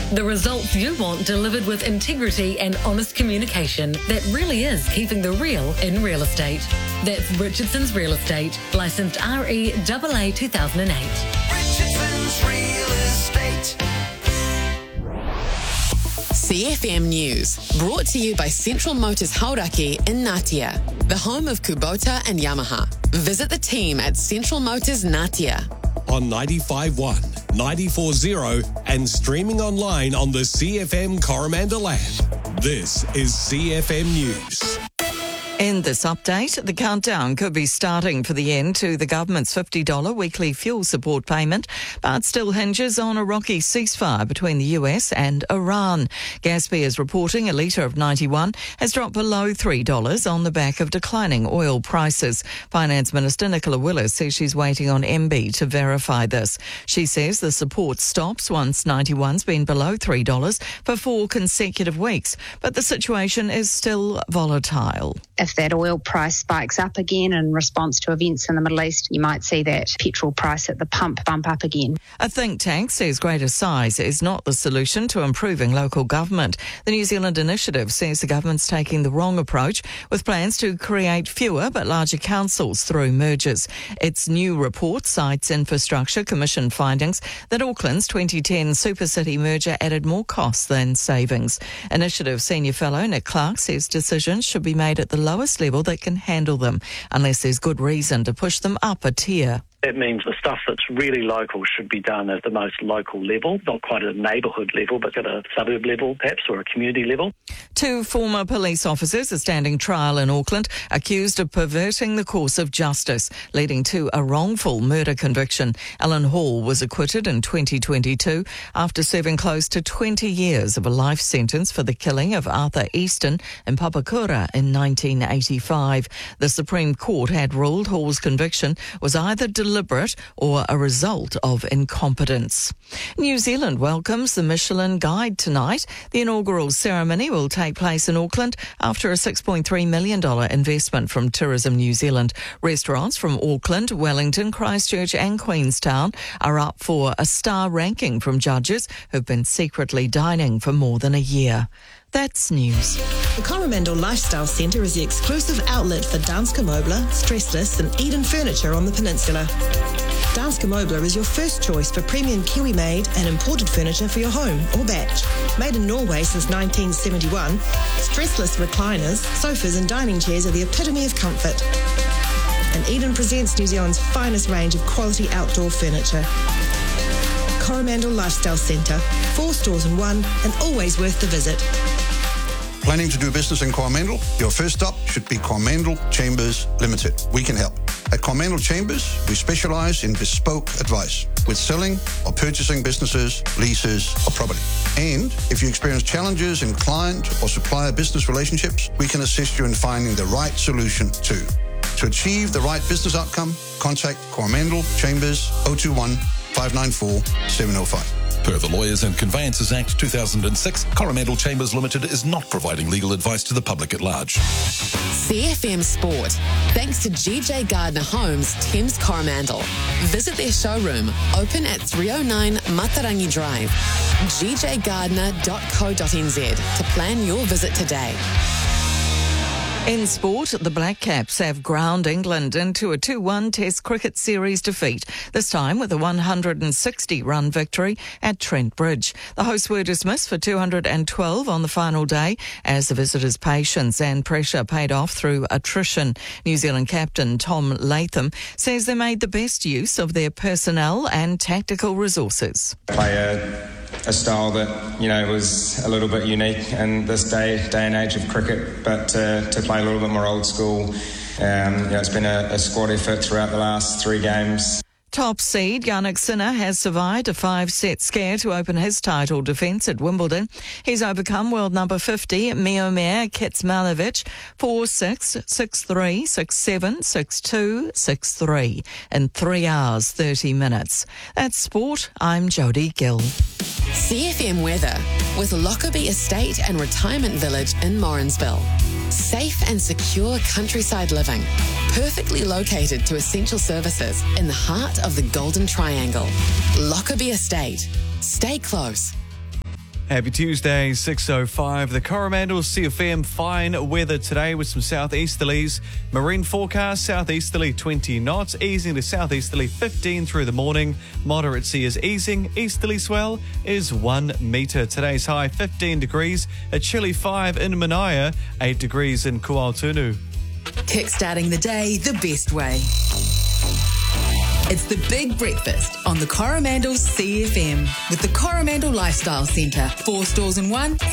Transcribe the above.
The results you want delivered with integrity and honest communication that really is keeping the real in real estate. That's Richardson's Real Estate, licensed REAA 2008. Richardson's Real Estate. CFM News, brought to you by Central Motors Hauraki in Ngatea, the home of Kubota and Yamaha. Visit the team at Central Motors Ngatea. On 95.1, 94.0 and streaming online on the CFM Coromandel app. This is CFM News. In this update, the countdown could be starting for the end to the government's $50 weekly fuel support payment, but still hinges on a rocky ceasefire between the US and Iran. Gaspy is reporting a litre of 91 has dropped below $3 on the back of declining oil prices. Finance Minister Nicola Willis says she's waiting on MB to verify this. She says the support stops once 91's been below $3 for 4 consecutive weeks, but the situation is still volatile. If that oil price spikes up again in response to events in the Middle East, you might see that petrol price at the pump bump up again. A think tank says greater size is not the solution to improving local government. The New Zealand Initiative says the government's taking the wrong approach with plans to create fewer but larger councils through mergers. Its new report cites Infrastructure Commission findings that Auckland's 2010 Supercity merger added more costs than savings. Initiative Senior Fellow Nick Clark says decisions should be made at the lowest level that can handle them, unless there's good reason to push them up a tier. That means the stuff that's really local should be done at the most local level, not quite at a neighbourhood level, but at a suburb level perhaps, or a community level. 2 former police officers are standing trial in Auckland, accused of perverting the course of justice, leading to a wrongful murder conviction. Alan Hall was acquitted in 2022 after serving close to 20 years of a life sentence for the killing of Arthur Easton in Papakura in 1985. The Supreme Court had ruled Hall's conviction was either deliberate or a result of incompetence. New Zealand welcomes the Michelin Guide tonight. The inaugural ceremony will take place in Auckland after a $6.3 million investment from Tourism New Zealand. Restaurants from Auckland, Wellington, Christchurch and Queenstown are up for a star ranking from judges who've been secretly dining for more than a year. That's news. The Coromandel Lifestyle Centre is the exclusive outlet for Danske Møbler, Stressless and Eden Furniture on the peninsula. Danske Møbler is your first choice for premium Kiwi-made and imported furniture for your home or batch. Made in Norway since 1971, stressless recliners, sofas and dining chairs are the epitome of comfort. And Eden presents New Zealand's finest range of quality outdoor furniture. Coromandel Lifestyle Centre, 4 stores in one and always worth the visit. Planning to do business in Coromandel? Your first stop should be Coromandel Chambers Limited. We can help. At Coromandel Chambers, we specialise in bespoke advice with selling or purchasing businesses, leases or property. And if you experience challenges in client or supplier business relationships, we can assist you in finding the right solution too. To achieve the right business outcome, contact Coromandel Chambers 021 594 705. Per the Lawyers and Conveyances Act 2006, Coromandel Chambers Limited is not providing legal advice to the public at large. CFM Sport, thanks to GJ Gardner Homes, Thames Coromandel. Visit their showroom, open at 309 Matarangi Drive, gjgardner.co.nz to plan your visit today. In sport, the Black Caps have ground England into a 2-1 Test cricket series defeat, this time with a 160-run victory at Trent Bridge. The hosts were dismissed for 212 on the final day as the visitors' patience and pressure paid off through attrition. New Zealand captain Tom Latham says they made the best use of their personnel and tactical resources. A style that, was a little bit unique in this day and age of cricket, but to play a little bit more old school. It's been a squad effort throughout the last 3 games. Top seed Yannick Sinner has survived a 5-set scare to open his title defence at Wimbledon. He's overcome world number 50 Miomir Kecmanovic 4-6, 6-3, 6-7, 6-2, 6-3 in 3 hours 30 minutes. That's sport. I'm Jodie Gill. CFM weather with Lockerbie Estate and Retirement Village in Morrinsville. Safe and secure countryside living, perfectly located to essential services in the heart of the Golden Triangle. Lockerbie Estate. Stay close. Happy Tuesday, 6:05. The Coromandel CFM, fine weather today with some southeasterlies. Marine forecast, southeasterly 20 knots, easing to southeasterly 15 through the morning. Moderate sea is easing. Easterly swell is 1 metre. Today's high 15 degrees, a chilly 5 in Manaia, 8 degrees in Kuaotunu. Kickstarting the day the best way. It's the Big Breakfast on the Coromandel CFM with the Coromandel Lifestyle Centre. 4 stores in one.